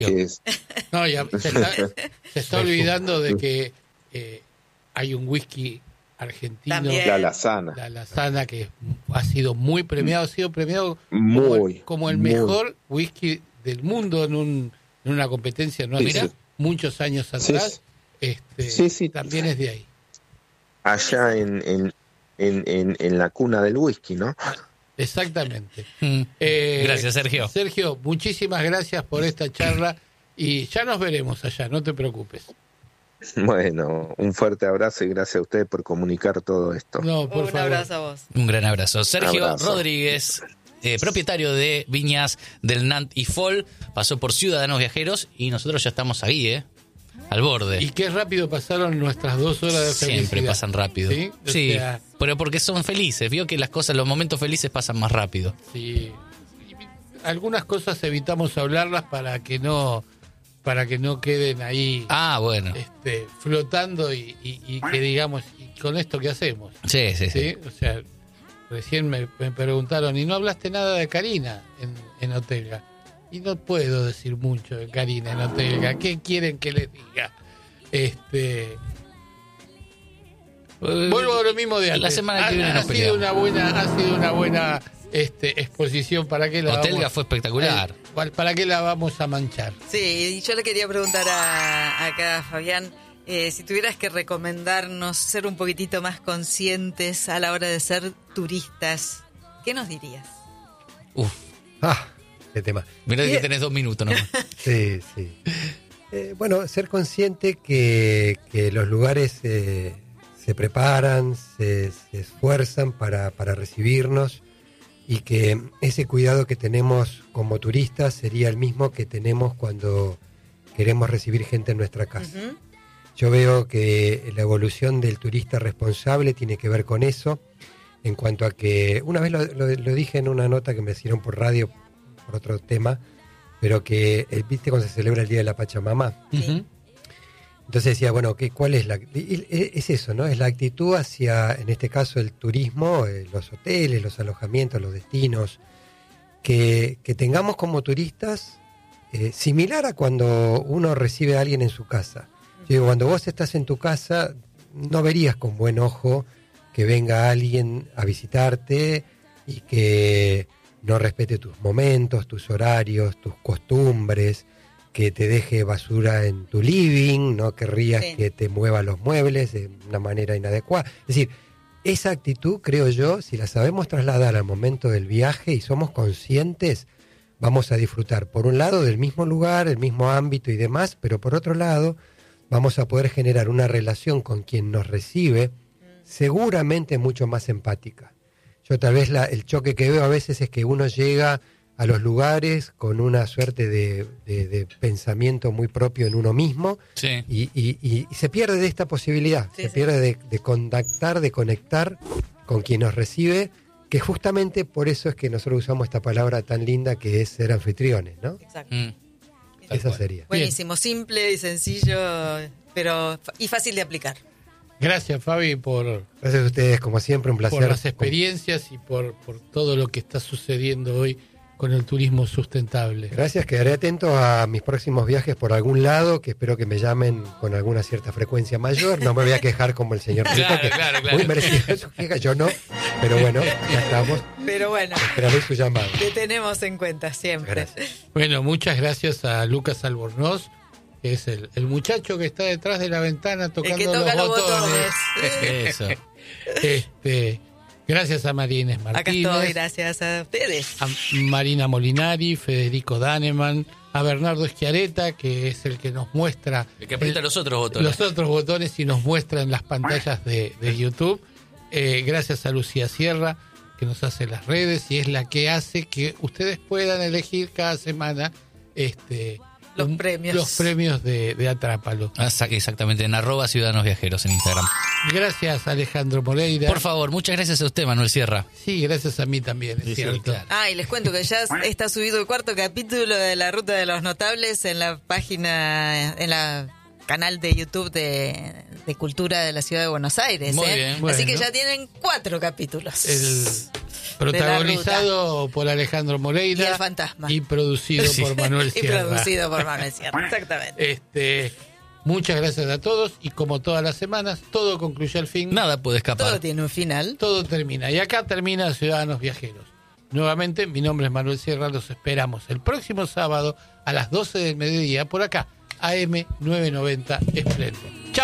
que es... No, se está olvidando de que hay un whisky argentino, También. La Lazana. la Lazana, que ha sido muy premiado, ha sido premiado Muy, como el muy. mejor whisky del mundo en una competencia nuestra, sí. muchos años Sí, atrás. sí. También es de ahí. Allá en la cuna del whisky, ¿no? Exactamente. Gracias, Sergio. Sergio, muchísimas gracias por esta charla y ya nos veremos allá, no te preocupes. Bueno, un fuerte abrazo y gracias a ustedes por comunicar todo esto. No, por Un favor. abrazo a vos. Un gran abrazo. Sergio Abrazo. Rodríguez, propietario de Viñas del Nant y Fol, pasó por Ciudadanos Viajeros y nosotros ya estamos ahí, al borde. Y qué rápido pasaron nuestras 2 horas de felicidad. Siempre pasan rápido. Sí, o Sí, sea, pero porque son felices. Vio que las cosas, los momentos felices pasan más rápido. sí. Algunas cosas evitamos hablarlas para que no queden ahí Ah, bueno. flotando y que digamos, ¿y con esto qué hacemos? Sí. ¿Sí? O sea, recién me preguntaron, ¿y no hablaste nada de Karina en Otelga? Y no puedo decir mucho de Karina en Otelga. ¿Qué quieren que les diga? Vuelvo a lo mismo de antes. La semana que viene ha nos sido peleamos. una buena exposición. ¿Para qué la Otelga vamos, fue espectacular. ¿Para qué la vamos a manchar? Sí, y yo le quería preguntar acá a Fabián, si tuvieras que recomendarnos ser un poquitito más conscientes a la hora de ser turistas, ¿qué nos dirías? Uf, Qué tema. mirá que Bien. tenés 2 minutos nomás. Sí. Bueno, ser consciente que los lugares se preparan, se esfuerzan para recibirnos y que ese cuidado que tenemos como turistas sería el mismo que tenemos cuando queremos recibir gente en nuestra casa. Ujú. Yo veo que la evolución del turista responsable tiene que ver con eso, en cuanto a que, una vez lo dije en una nota que me hicieron por radio, por otro tema, pero que, ¿viste cuando se celebra el Día de la Pachamama? Ujú. Entonces decía, bueno, ¿cuál es es eso, ¿no? Es la actitud hacia, en este caso, el turismo, los hoteles, los alojamientos, los destinos, que tengamos como turistas similar a cuando uno recibe a alguien en su casa. Yo digo, cuando vos estás en tu casa, no verías con buen ojo que venga alguien a visitarte y que no respete tus momentos, tus horarios, tus costumbres, que te deje basura en tu living, no querrías Sí. que te mueva los muebles de una manera inadecuada. Es decir, esa actitud, creo yo, si la sabemos trasladar al momento del viaje y somos conscientes, vamos a disfrutar, por un lado, del mismo lugar, el mismo ámbito y demás, pero por otro lado, vamos a poder generar una relación con quien nos recibe, seguramente mucho más empática. Yo tal vez el choque que veo a veces es que uno llega a los lugares con una suerte de pensamiento muy propio en uno mismo Sí. y se pierde de esta posibilidad, Sí, se sí. pierde de contactar, de conectar con quien nos recibe, que justamente por eso es que nosotros usamos esta palabra tan linda que es ser anfitriones, ¿no? Exacto. Tal Esa cual. sería. Buenísimo, simple y sencillo, pero y fácil de aplicar. Gracias, Fabi, por Gracias a ustedes, como siempre, un placer. las experiencias y por todo lo que está sucediendo hoy con el turismo sustentable. Gracias, quedaré atento a mis próximos viajes por algún lado, que espero que me llamen con alguna cierta frecuencia mayor. No me voy a quejar como el señor Tito, Claro, que claro. muy merecida su queja, yo no, pero bueno, ya estamos. Pero bueno, Esperaré su llamado. te tenemos en cuenta siempre. Gracias. Bueno, muchas gracias a Lucas Albornoz, que es el muchacho que está detrás de la ventana El tocando que toca los botones. Eso. Gracias a María Inés Acá estoy, Martínez, gracias a ustedes. a Marina Molinari, Federico Daneman, a Bernardo Schiaretta, que es el que nos muestra El que aprieta los otros botones. los otros botones y nos muestra en las pantallas de YouTube. Gracias a Lucía Sierra, que nos hace las redes y es la que hace que ustedes puedan elegir cada semana Los premios. de Atrápalo. Exactamente, en @Ciudadanos Viajeros en Instagram. Gracias, Alejandro Moreira. Por favor, muchas gracias a usted, Manuel Sierra. Sí, gracias a mí también, es Sí, cierto. claro. Y les cuento que ya está subido el 4º capítulo de La Ruta de los Notables en la página, en la canal de YouTube de Cultura de la Ciudad de Buenos Aires. Muy ¿eh? bien. Así Bueno. que ya tienen 4 capítulos. Protagonizado por Alejandro Moreira. Y el fantasma. Y producido por Manuel Sierra. Y producido por Manuel Sierra, exactamente. Muchas gracias a todos. Y como todas las semanas, todo concluye al fin. Nada puede escapar. Todo tiene un final. Todo termina. Y acá termina Ciudadanos Viajeros. Nuevamente, mi nombre es Manuel Sierra. Los esperamos el próximo sábado a las 12 del mediodía por acá, AM 990 Esplendor.